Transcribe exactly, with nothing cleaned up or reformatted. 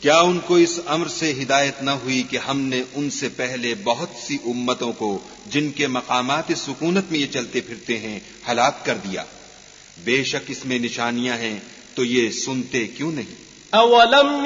क्या उनको इस अम्र से हिदायत न हुई कि हमने उनसे पहले बहुत सी उम्मतों को जिनके मकामात सुकूनत में ये चलते फिरते हैं हलाक कर दिया। बेशक इसमें निशानियां हैं, तो ये सुनते क्यों नहीं।